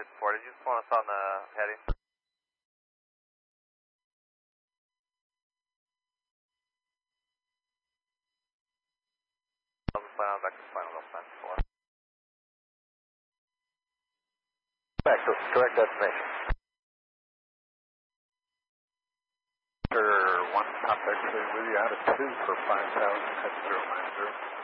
554. Did you just want us on the heading? Final, back to final, 554. Back to correct destination. After 1 contact with you out of 2 for 5,000 at 090.